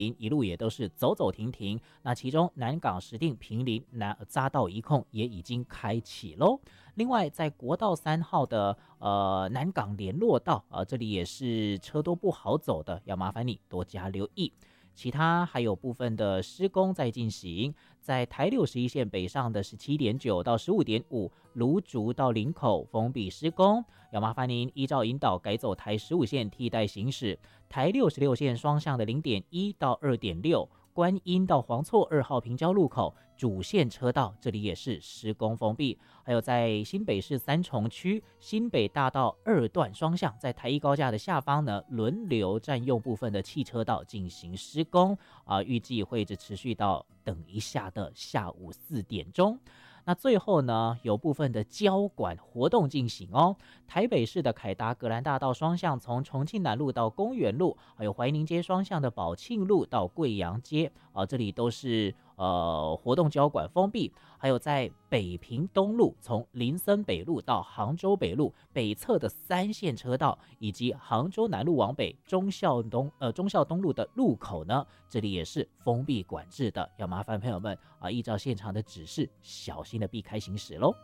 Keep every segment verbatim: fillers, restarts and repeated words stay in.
一路也都是走走停停。那其中南港石碇平林南匝道一控也已经开启喽。另外，在国道三号的呃南港联络道啊、呃，这里也是车多不好走的，要麻烦你多加留意。其他还有部分的施工在进行，在台六十一线北上的十七点九到十五点五，芦竹到林口封闭施工，要麻烦您依照引导改走台十五线替代行驶，台六十六线双向的零点一到二点六。观音到黄厝二号平交路口主线车道，这里也是施工封闭。还有在新北市三重区新北大道二段双向，在台一高架的下方呢，轮流占用部分的汽车道进行施工啊，预计会一直持续到等一下的下午四点钟。那最后呢，有部分的交管活动进行哦。台北市的凯达格兰大道双向，从重庆南路到公园路，还有怀宁街双向的宝庆路到贵阳街啊，这里都是呃活动交管封闭。还有在北平东路，从林森北路到杭州北路北侧的三线车道，以及杭州南路往北忠孝东呃忠孝东路的路口呢，这里也是封闭管制的，要麻烦朋友们啊，依照现场的指示，小心的避开行驶喽。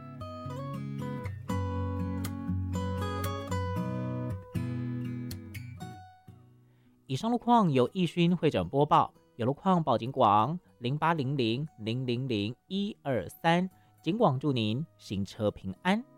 以上路况由易勋会诊播报，有路况报警广零八零零零零零一二三，警广祝您行车平安。